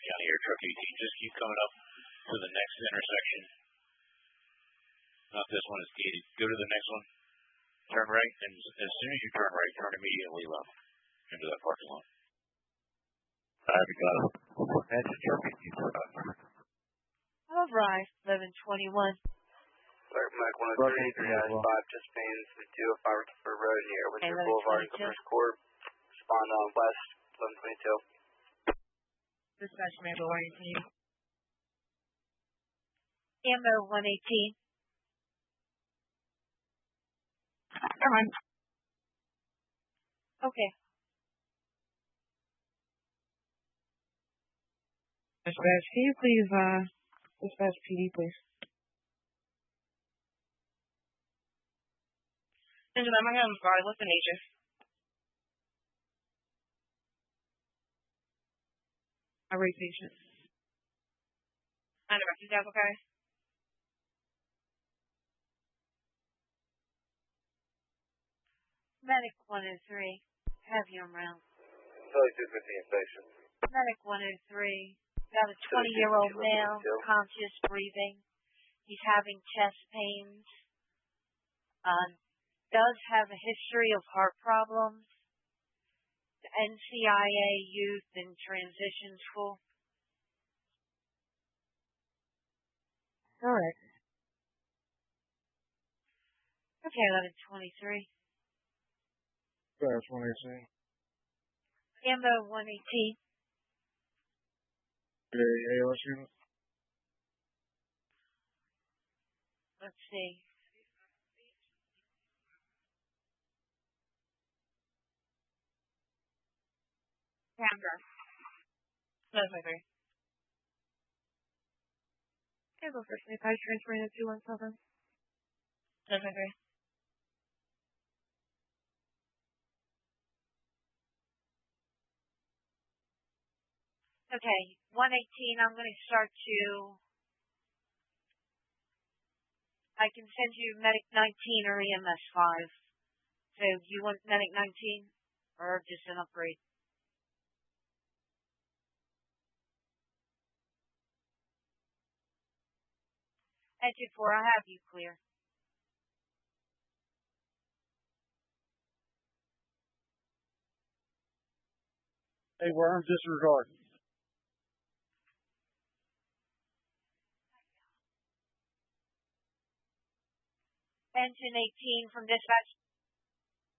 County Air Truck 18. Just keep coming up to the next intersection. Not this one, it's gated. Go to the next one. Turn right, and as soon as you turn right, turn immediately left into that parking lot. I got it. That's a truck. All right, 1121. Alert Mike 103, 5 just pains to 205 Rutherford Road near Winter Boulevard, Governor's Court. Respond on West 1122. Dispatch member 118. Ammo 118. Come on. Okay. Dispatch, can you please, dispatch PD, please? Angela, my name is Barry. What's the nature? Irate patient. I know. You guys okay? Medic 103. Have you around. 250 station. Medic 103. Got a 20-year-old male, conscious, breathing. He's having chest pains. Does have a history of heart problems. NCIA Youth and Transition School. All right. Okay, 1123. That's 118. Ambo 118. ALS unit. Let's see. Camber. 1123. Okay, go first. If I transfer in at 217. 1123. Okay, 118, I'm going to start to, I can send you Medic 19 or EMS 5. So do you want Medic 19 or just an upgrade? Exit 4, I have you clear. Hey, Worm, disregard. Engine 18 from dispatch.